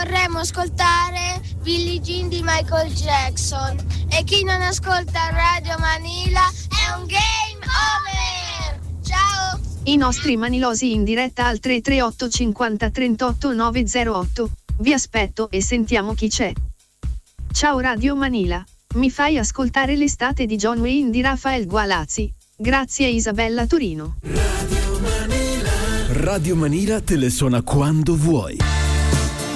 vorremmo ascoltare Billie Jean di Michael Jackson. E chi non ascolta Radio Manila è un game over. Ciao! I nostri manilosi in diretta al 338 50 38 908. Vi aspetto e sentiamo chi c'è. Ciao Radio Manila. Mi fai ascoltare l'estate di John Wayne di Rafael Gualazzi. Grazie Isabella Torino. Radio Manila te le suona quando vuoi.